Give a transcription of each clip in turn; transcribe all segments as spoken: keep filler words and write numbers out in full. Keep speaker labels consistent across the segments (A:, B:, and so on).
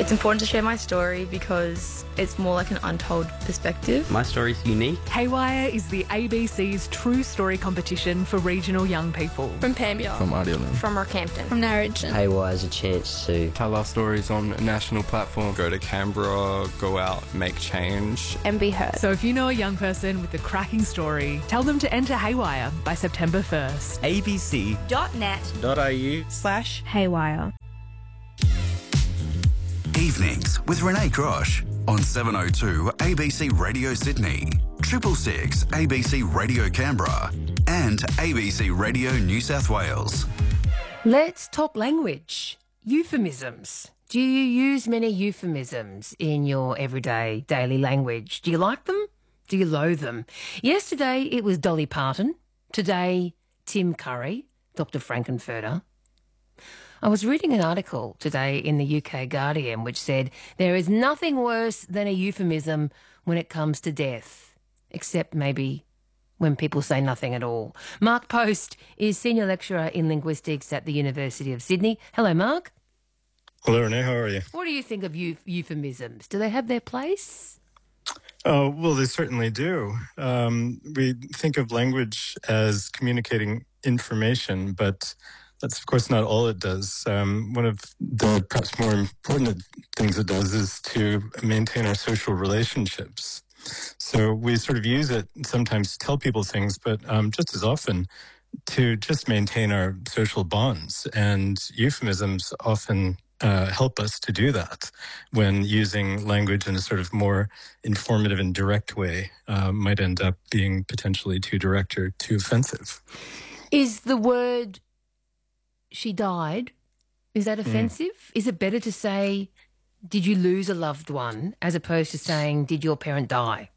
A: It's important to share my story because it's more like an untold perspective.
B: My story's unique.
C: Haywire is the A B C's True Story competition for regional young people.
A: From Pambia.
D: From Ardelan.
A: From Rockhampton.
E: From Narrogin.
F: Haywire is a chance to
G: tell our stories on a national platform.
H: Go to Canberra, go out, make change.
A: And be heard.
C: So if you know a young person with a cracking story, tell them to enter Haywire by September first.
B: abc.net.au
A: slash Haywire.
I: Evenings with Renee Grosh on seven oh two A B C Radio Sydney, Triple Six A B C Radio Canberra and A B C Radio New South Wales.
J: Let's talk language. Euphemisms. Do you use many euphemisms in your everyday daily language? Do you like them? Do you loathe them? Yesterday it was Dolly Parton. Today, Tim Curry, Doctor Frankenfurter. I was reading an article today in the U K Guardian which said there is nothing worse than a euphemism when it comes to death, except maybe when people say nothing at all. Mark Post is Senior Lecturer in Linguistics at the University of Sydney. Hello, Mark.
K: Hello, Renee. How are you?
J: What do you think of euph- euphemisms? Do they have their place?
K: Oh, well, they certainly do. Um, we think of language as communicating information, but that's, of course, not all it does. Um, one of the perhaps more important things it does is to maintain our social relationships. So we sort of use it sometimes to tell people things, but um, just as often to just maintain our social bonds. And euphemisms often uh, help us to do that when using language in a sort of more informative and direct way uh, might end up being potentially too direct or too offensive.
J: Is the word she died, is that offensive? Mm. Is it better to say, did you lose a loved one, as opposed to saying, did your parent die?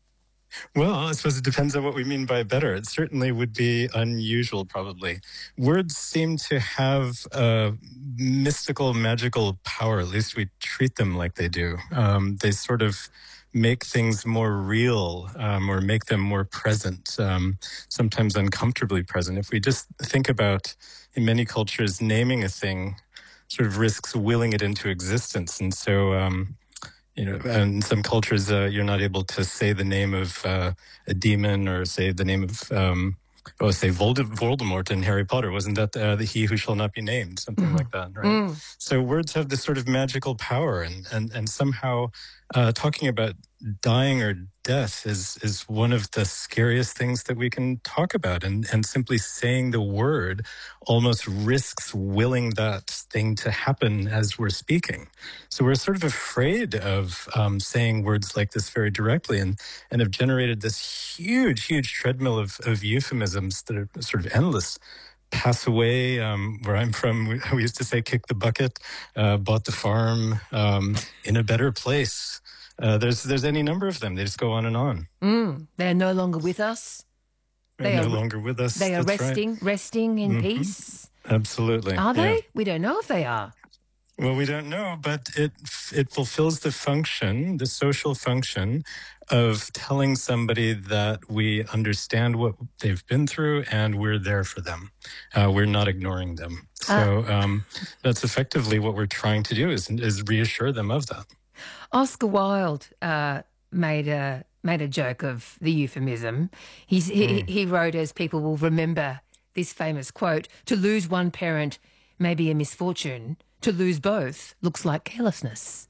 K: Well, I suppose it depends on what we mean by better. It certainly would be unusual, probably. Words seem to have a mystical, magical power. At least we treat them like they do. Um, they sort of make things more real um, or make them more present, um, sometimes uncomfortably present. If we just think about, in many cultures, naming a thing sort of risks willing it into existence. And so, um, you know, in some cultures, uh, you're not able to say the name of uh, a demon or say the name of, um, oh, say Voldemort in Harry Potter. Wasn't that uh, the He Who Shall Not Be Named? Something mm. like that, right? Mm. So words have this sort of magical power, and, and, and somehow uh, talking about dying or death is is one of the scariest things that we can talk about, and and simply saying the word almost risks willing that thing to happen as we're speaking. So we're sort of afraid of um, saying words like this very directly, and and have generated this huge huge treadmill of, of euphemisms that are sort of endless. Pass away, um, where I'm from, we, we used to say kick the bucket, uh, bought the farm, um, in a better place. Uh, there's there's any number of them. They just go on and on.
J: Mm, they are no longer with us.
K: They're
J: they
K: no
J: are,
K: longer with us.
J: They are
K: That's
J: resting,
K: right.
J: resting in
K: mm-hmm.
J: peace.
K: Absolutely.
J: Are they?
K: Yeah.
J: We don't know if they are.
K: Well, we don't know, but it it fulfills the function, the social function, of telling somebody that we understand what they've been through and we're there for them. Uh, we're not ignoring them. So uh, um, that's effectively what we're trying to do, is is reassure them of that.
J: Oscar Wilde uh, made a made a joke of the euphemism. He's, he mm. he wrote, as people will remember, this famous quote: "To lose one parent may be a misfortune. To lose both looks like carelessness."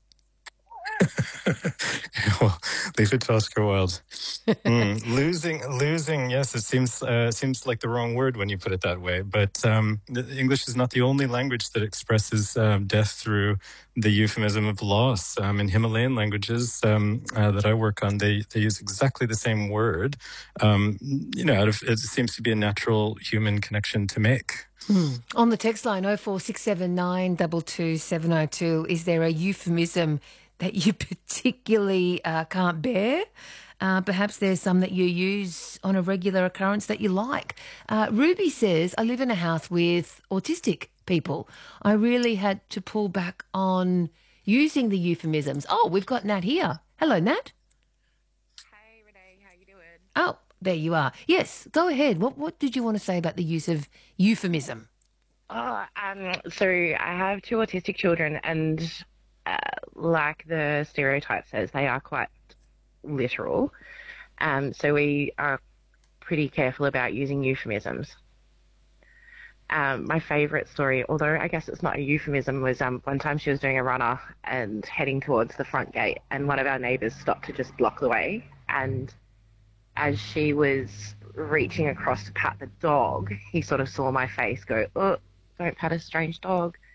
K: Well, leave it to Oscar Wilde. Mm, losing, losing. Yes, it seems uh, seems like the wrong word when you put it that way. But um, English is not the only language that expresses um, death through the euphemism of loss. Um, in Himalayan languages um, uh, that I work on, they they use exactly the same word. Um, you know, out of, it seems to be a natural human connection to make.
J: Hmm. On the text line oh four six seven nine two two seven oh two, is there a euphemism that you particularly uh, can't bear? Uh, perhaps there's some that you use on a regular occurrence that you like. Uh, Ruby says, I live in a house with autistic people. I really had to pull back on using the euphemisms. Oh, we've got Nat here. Hello, Nat.
L: Hey, Renee. How you doing?
J: Oh, there you are. Yes, go ahead. What what did you want to say about the use of euphemism?
L: Oh, um, so I have two autistic children, and uh, like the stereotype says, they are quite literal. Um, so we are pretty careful about using euphemisms. Um, my favourite story, although I guess it's not a euphemism, was um, one time she was doing a runner and heading towards the front gate, and one of our neighbours stopped to just block the way. And as she was reaching across to pat the dog, he sort of saw my face go, oh, don't pat a strange dog.